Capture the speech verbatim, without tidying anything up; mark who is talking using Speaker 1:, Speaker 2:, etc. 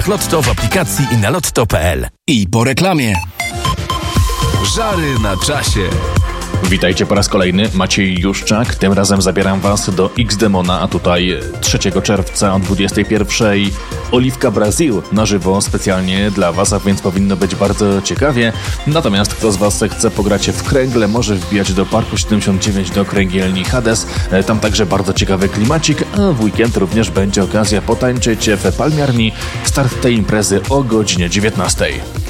Speaker 1: Lotto w aplikacji i na lotto kropka p l.
Speaker 2: I po reklamie.
Speaker 1: Żary na czasie.
Speaker 3: Witajcie po raz kolejny, Maciej Juszczak. Tym razem zabieram was do X-Demona, a tutaj trzeciego czerwca o dwudziestej pierwszej Oliwka Brazil na żywo specjalnie dla was, a więc powinno być bardzo ciekawie. Natomiast kto z was chce pograć w kręgle, może wbijać do Parku siedemdziesiąt dziewięć do kręgielni Hades. Tam także bardzo ciekawy klimacik, a w weekend również będzie okazja potańczyć w Palmiarni. Start tej imprezy o godzinie dziewiętnastej.